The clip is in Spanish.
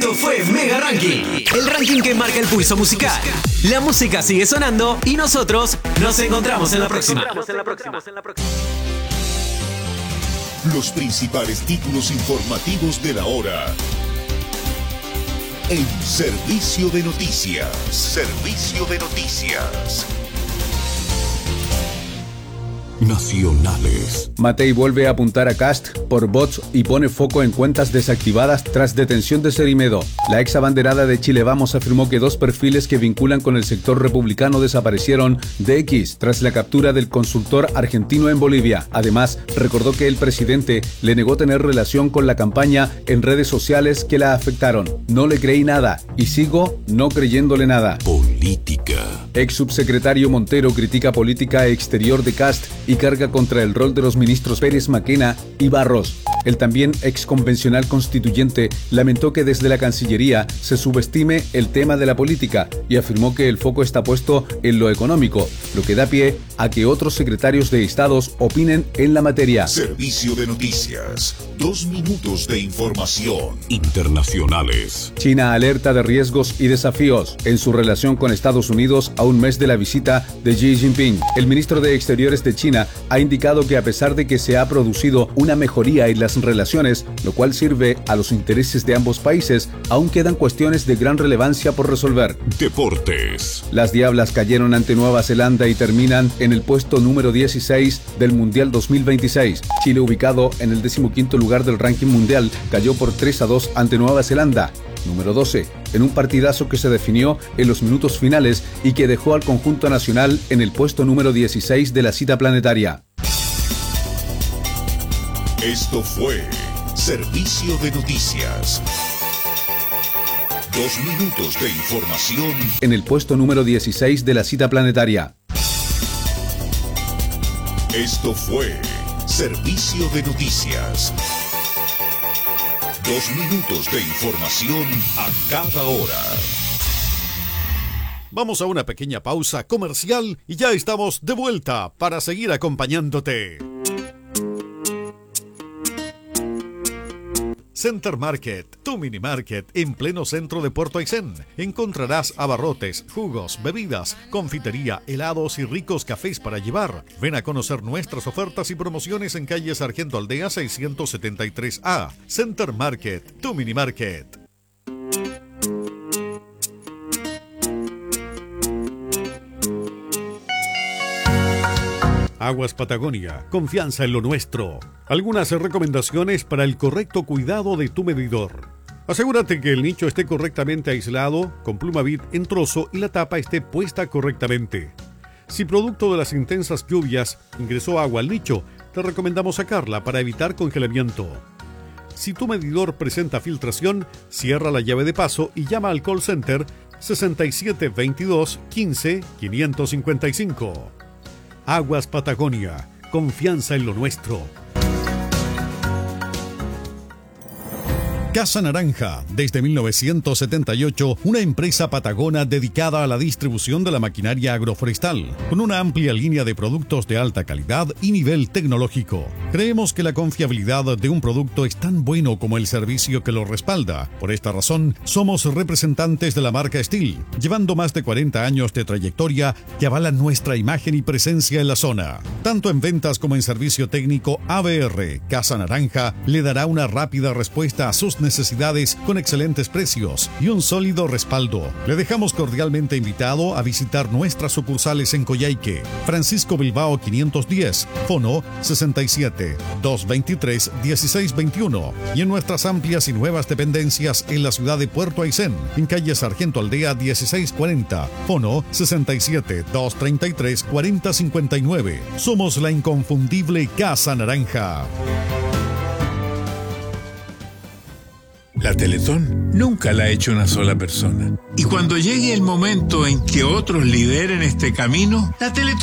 Esto fue Mega Ranking, el ranking que marca el pulso musical. La música sigue sonando y nosotros nos encontramos en la próxima. Los principales títulos informativos de la hora. En Servicio de Noticias. Servicio de Noticias. Nacionales. Matei vuelve a apuntar a Kast por bots y pone foco en cuentas desactivadas tras detención de Cerimedo. La ex abanderada de Chile Vamos afirmó que 2 perfiles que vinculan con el sector republicano desaparecieron de X tras la captura del consultor argentino en Bolivia. Además, recordó que el presidente le negó tener relación con la campaña en redes sociales que la afectaron. No le creí nada y sigo no creyéndole nada. Política. Ex subsecretario Montero critica política exterior de Kast y carga contra el rol de los ministros Pérez Maquena y Barros. El también ex convencional constituyente lamentó que desde la Cancillería se subestime el tema de la política y afirmó que el foco está puesto en lo económico, lo que da pie a que otros secretarios de estados opinen en la materia. Servicio de Noticias. 2 minutos de información. Internacionales. China alerta de riesgos y desafíos en su relación con Estados Unidos a un mes de la visita de Xi Jinping. El ministro de Exteriores de China ha indicado que a pesar de que se ha producido una mejoría en las relaciones, lo cual sirve a los intereses de ambos países, aún quedan cuestiones de gran relevancia por resolver. Deportes. Las Diablas cayeron ante Nueva Zelanda y terminan en el puesto número 16 del Mundial 2026. Chile, ubicado en el 15º lugar del ranking mundial, cayó por 3-2 ante Nueva Zelanda, número 12, en un partidazo que se definió en los minutos finales y que dejó al conjunto nacional en el puesto número 16 de la cita planetaria. Esto fue Servicio de Noticias. 2 minutos de información. En el puesto número 16 de la cita planetaria. Esto fue Servicio de Noticias. 2 minutos de información a cada hora. Vamos a una pequeña pausa comercial y ya estamos de vuelta para seguir acompañándote. Center Market, tu mini market en pleno centro de Puerto Aysén. Encontrarás abarrotes, jugos, bebidas, confitería, helados y ricos cafés para llevar. Ven a conocer nuestras ofertas y promociones en calle Sargento Aldea 673A. Center Market, tu mini market. Aguas Patagonia, confianza en lo nuestro. Algunas recomendaciones para el correcto cuidado de tu medidor. Asegúrate que el nicho esté correctamente aislado, con Plumavit en trozo y la tapa esté puesta correctamente. Si producto de las intensas lluvias ingresó agua al nicho, te recomendamos sacarla para evitar congelamiento. Si tu medidor presenta filtración, cierra la llave de paso y llama al call center 6722 15 555. Aguas Patagonia, confianza en lo nuestro. Casa Naranja, desde 1978, una empresa patagona dedicada a la distribución de la maquinaria agroforestal, con una amplia línea de productos de alta calidad y nivel tecnológico. Creemos que la confiabilidad de un producto es tan bueno como el servicio que lo respalda. Por esta razón, somos representantes de la marca Steel, llevando más de 40 años de trayectoria que avalan nuestra imagen y presencia en la zona. Tanto en ventas como en servicio técnico, ABR Casa Naranja le dará una rápida respuesta a sus necesidades con excelentes precios y un sólido respaldo. Le dejamos cordialmente invitado a visitar nuestras sucursales en Coyhaique, Francisco Bilbao 510, Fono 67 223 1621 y en nuestras amplias y nuevas dependencias en la ciudad de Puerto Aysén, en calle Sargento Aldea 1640, Fono 67 233 4059. Somos la inconfundible Casa Naranja. La Teletón nunca la ha hecho una sola persona. Y cuando llegue el momento en que otros lideren este camino, la Teletón